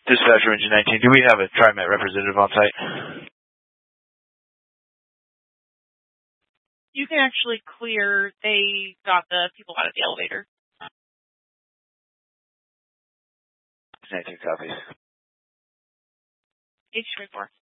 Dispatcher Engine 19, do we have a TriMet representative on site? You can actually clear. They got the people out of the elevator. 19 copies. H24.